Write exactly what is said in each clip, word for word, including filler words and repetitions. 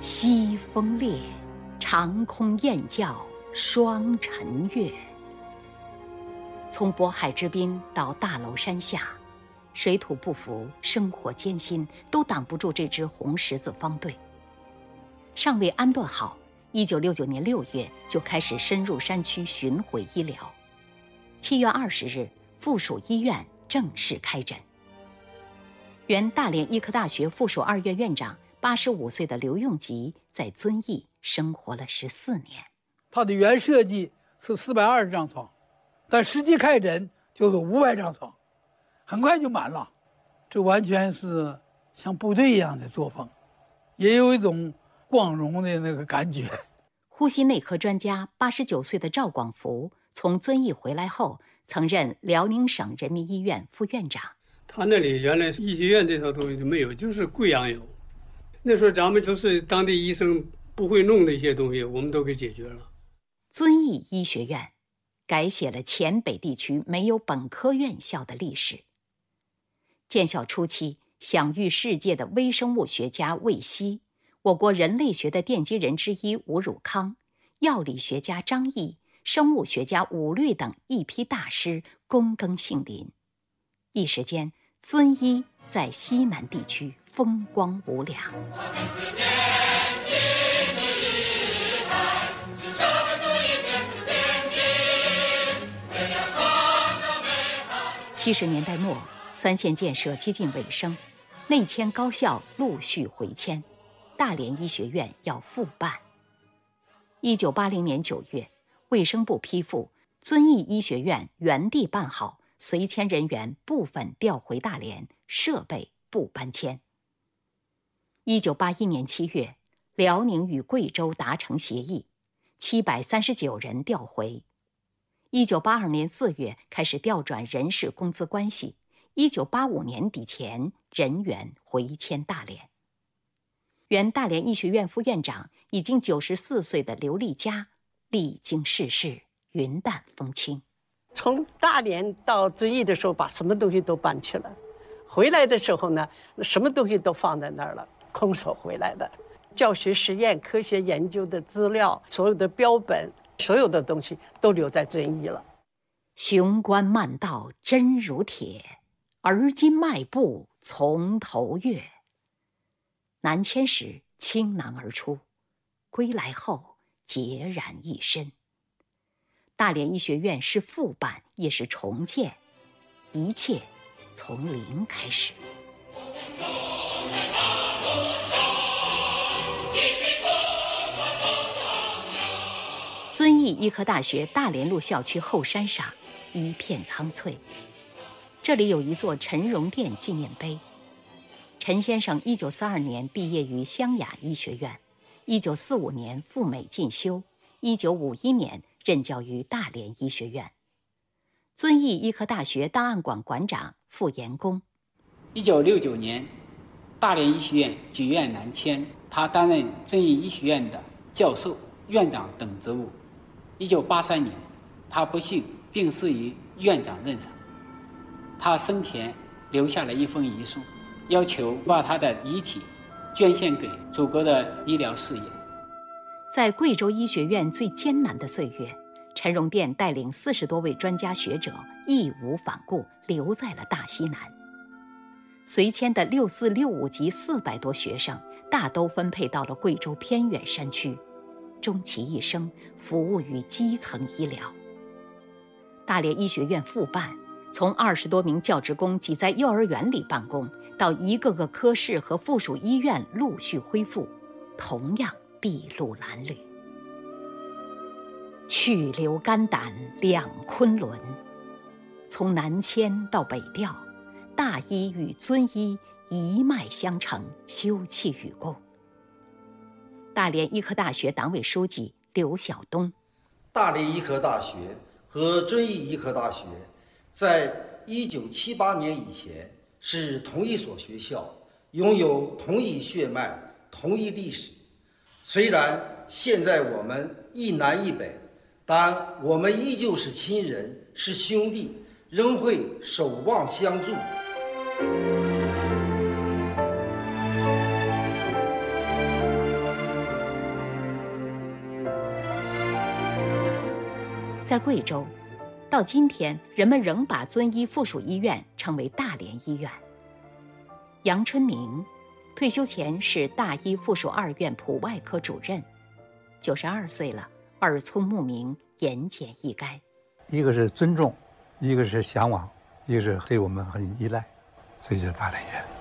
西风烈，长空雁叫双晨月。从渤海之滨到大娄山下，水土不服，生活艰辛，都挡不住这支红十字方队。尚未安顿好，一九六九年六月就开始深入山区巡回医疗。七月二十日，附属医院正式开诊。原大连医科大学附属二院院长八十五岁的刘用吉在遵义生活了十四年。 他的原设计是四百二十张床，但实际开诊就是五百张床，很快就满了。这完全是像部队一样的作风，也有一种光荣的那个感觉。 呼吸内科专家八十九岁的赵广福从遵义回来后，曾任辽宁省人民医院副院长。 他那里原来医学院这套东西就没有，就是贵阳有。那时候咱们都是当地医生不会弄的一些东西，我们都给解决了。 遵义医学院改写了黔北地区没有本科院校的历史。建校初期，享誉世界的微生物学家魏希，我国人类学的奠基人之一吴汝康，药理学家张毅，生物学家伍律等一批大师躬耕杏林。一时间，遵医在西南地区风光无两。七十年代末，三线建设接近尾声，内迁高校陆续回迁，大连医学院要复办。一九八零年九月，卫生部批复，遵义医学院原地办好，随迁人员部分调回大连，设备不搬迁。一九八一年七月，辽宁与贵州达成协议，七百三十九人调回。一九八二年四月开始调转人事工资关系，一九八五年底前人员回迁大连。原大连医学院副院长、已经九十四岁的刘立佳，历经世事，云淡风轻。 从大连到遵义的时候，把什么东西都搬去了，回来的时候呢，什么东西都放在那儿了，空手回来的。教学实验、科学研究的资料，所有的标本，所有的东西都留在遵义了。 雄关漫道真如铁，而今迈步从头越。南迁时倾囊而出，归来后孑然一身。大连医学院是复办也是重建，一切从零开始。遵义医科大学大连路校区后山上一片苍翠，这里有一座陈荣殿纪念碑。陈先生一九四二年毕业于湘雅医学院，一九四五年赴美进修，一九五一年任教于大连医学院。遵义医科大学档案馆馆长傅延功。 一九六九年，大连医学院举院南迁，他担任遵义医学院的教授、院长等职务。一九八三年，他不幸病逝于院长任上。他生前留下了一封遗书，要求把他的遗体捐献给祖国的医疗事业。 在贵州医学院最艰难的岁月，陈荣殿带领四十多位专家学者义无反顾留在了大西南。随迁的六四六五级四百多学生，大都分配到了贵州偏远山区，终其一生服务于基层医疗。大连医学院复办，从二十多名教职工挤在幼儿园里办公，到一个个科室和附属医院陆续恢复，同样筚路蓝缕。去留肝胆两昆仑，从南迁到北调，大医与遵医一脉相承，休戚与共。大连医科大学党委书记刘晓东。 大连医科大学和遵义医科大学在一九七八年以前是同一所学校，拥有同一血脉、同一历史。虽然现在我们一南一北，但我们依旧是亲人，是兄弟，仍会守望相助。 在贵州，到今天人们仍把遵义附属医院称为大连医院。杨春明退休前是大医附属二院普外科主任，九十二岁了，耳聪目明，言简意赅。 一个是尊重，一个是向往，一个是对我们很依赖，所以叫大连医院。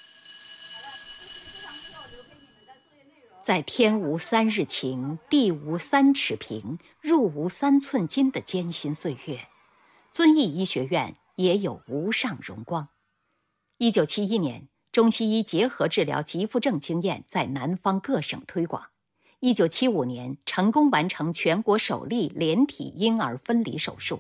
在天无三日晴，地无三尺平，入无三寸金的艰辛岁月，遵义医学院也有无上荣光。一九七一年，中西医结合治疗急腹症经验在南方各省推广。一九七五年，成功完成全国首例连体婴儿分离手术，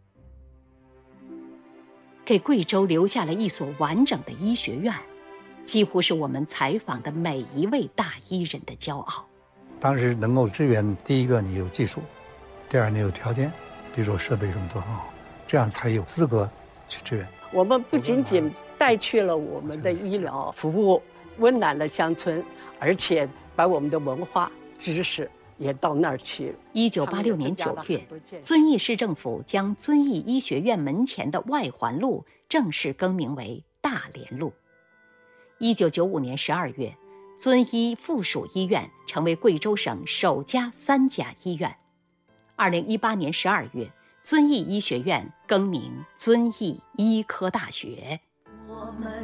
给贵州留下了一所完整的医学院，几乎是我们采访的每一位大医人的骄傲。 当时能够支援，第一个你有技术，第二你有条件，比如说设备什么都很好，这样才有资格去支援。 我们不仅仅带去了我们的医疗服务，温暖了乡村，而且把我们的文化知识也到那儿去。 一九八六年九月，遵义市政府将遵义医学院门前的外环路正式更名为大连路。一九九五年十二月，遵义附属医院成为贵州省首家三甲医院。二零一八年十二月，遵义医学院更名遵义医科大学。我们